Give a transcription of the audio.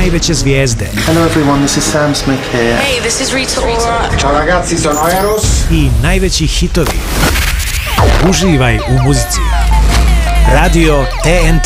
najveće zvijezde. Hello everyone, this is Sam Smith here. Hey, this is Rita Ora. Ciao ragazzi, sono Eros. I najveći hitovi. Uživaj u muzici. Radio TNT.